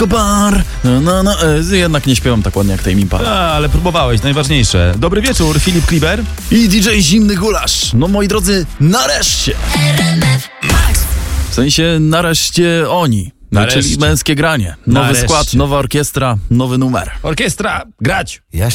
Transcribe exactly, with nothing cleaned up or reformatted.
Kobar. No, no, no, e, jednak nie śpiewam tak ładnie jak Tame Impala. A, ale próbowałeś, najważniejsze. Dobry wieczór, Filip Kliber. I D J Zimny Gulasz. No moi drodzy, nareszcie. W sensie nareszcie oni. No, Nareszcie. czyli męskie granie. Nowy Nareszcie. skład, nowa orkiestra, nowy numer. Orkiestra, grać! Ja